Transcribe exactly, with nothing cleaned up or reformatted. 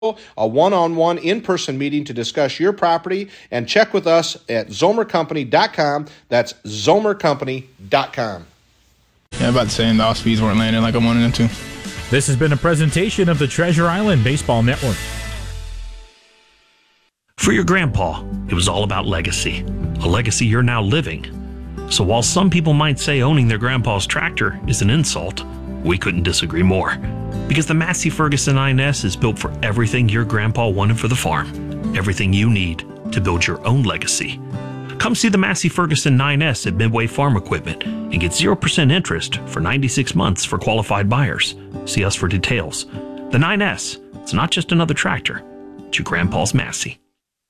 a one-on-one in-person meeting to discuss your property, and check with us at zomer company dot com. That's zomer company dot com. Yeah, about the same. The off-speeds weren't landing like I wanted them to. This has been a presentation of the Treasure Island Baseball Network. For your grandpa, it was all about legacy, a legacy you're now living. So while some people might say owning their grandpa's tractor is an insult, we couldn't disagree more. Because the Massey Ferguson nine S is built for everything your grandpa wanted for the farm, everything you need to build your own legacy. Come see the Massey Ferguson nine S at Midway Farm Equipment and get zero percent interest for ninety-six months for qualified buyers. See us for details. The nine S, it's not just another tractor, it's your grandpa's Massey.